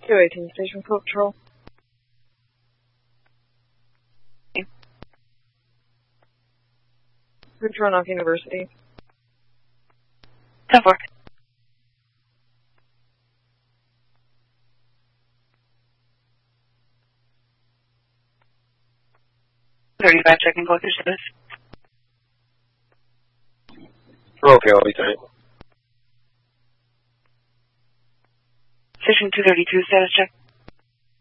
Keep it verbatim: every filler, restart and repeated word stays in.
two eighteen Station Foot Patrol. Route to Roanoke University. ten four. thirty-five, checking closer status. Okay, I'll be tight. Station two thirty-two, status check.